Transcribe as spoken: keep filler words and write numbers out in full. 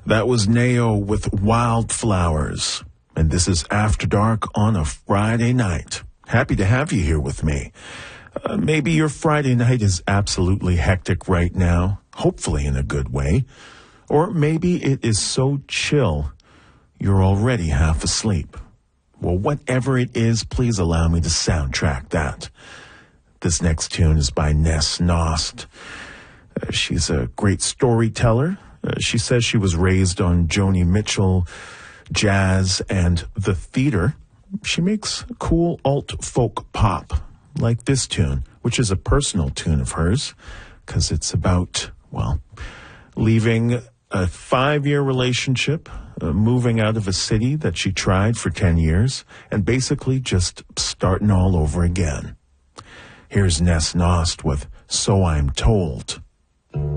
That was Nao with Wildflowers. And this is After Dark on a Friday night. Happy to have you here with me. Uh, maybe your Friday night is absolutely hectic right now, hopefully in a good way. Or maybe it is so chill you're already half asleep. Well, whatever it is, please allow me to soundtrack that. This next tune is by Ness Nost. Uh, she's a great storyteller. Uh, she says she was raised on Joni Mitchell, jazz, and the theater. She makes cool alt-folk pop, like this tune, which is a personal tune of hers, because it's about, well, leaving a five-year relationship, uh, moving out of a city that she tried for ten years, and basically just starting all over again. Here's Ness Nost with So I'm Told.